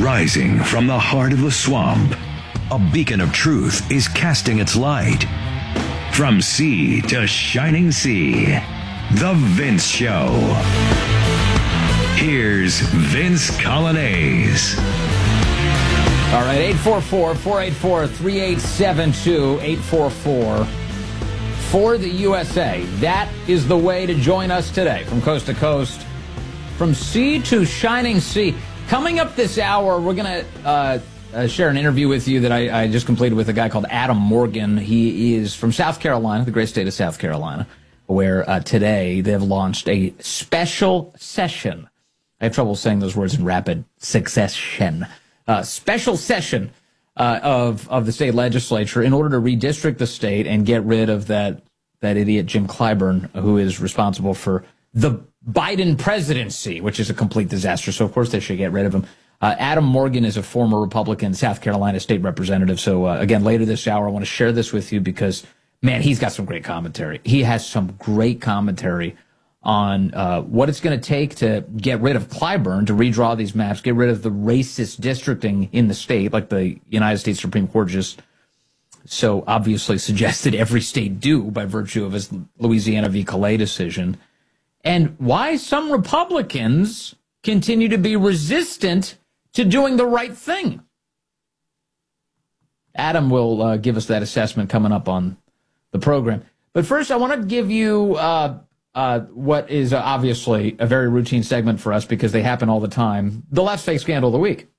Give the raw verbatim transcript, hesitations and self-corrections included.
Rising from the heart of the swamp, a beacon of truth is casting its light. From sea to shining sea, The Vince Show. Here's Vince Coglianese. All right, eight four four, four eight four, three eight seven two, eight four four for the U S A. That is the way to join us today from coast to coast, from sea to shining sea. Coming up this hour, we're going to uh, uh, share an interview with you that I, I just completed with a guy called Adam Morgan. He is from South Carolina, the great state of South Carolina, where uh, today they've launched a special session. I have trouble saying those words in rapid succession. Uh, special session uh, of of the state legislature in order to redistrict the state and get rid of that that idiot Jim Clyburn, who is responsible for the Biden presidency, which is a complete disaster. So, of course, they should get rid of him. Uh, Adam Morgan is a former Republican South Carolina state representative. So, uh, again, later this hour, I want to share this with you because, man, he's got some great commentary. He has some great commentary on uh, what it's going to take to get rid of Clyburn, to redraw these maps, get rid of the racist districting in the state, like the United States Supreme Court just so obviously suggested every state do by virtue of his Louisiana v. Calais decision, and why some Republicans continue to be resistant to doing the right thing. Adam will uh, give us that assessment coming up on the program. But first, I want to give you uh, uh, what is uh, obviously a very routine segment for us because they happen all the time. The Last Fake Scandal of the Week.